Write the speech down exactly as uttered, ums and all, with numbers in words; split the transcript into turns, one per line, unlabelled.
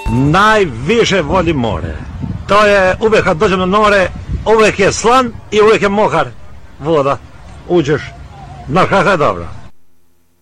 Najviše volim more. To je uvijek kad dođem na more, uvijek je slan i uvijek je mokar voda. Uđeš, znaš kakva je dobra.